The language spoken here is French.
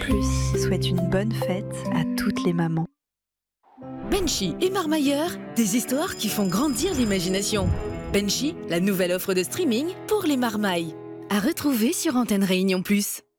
Plus souhaite une bonne fête à toutes les mamans. Benchy et Marmailleur, des histoires qui font grandir l'imagination. Benchy, la nouvelle offre de streaming pour les marmailles. À retrouver sur Antenne Réunion Plus.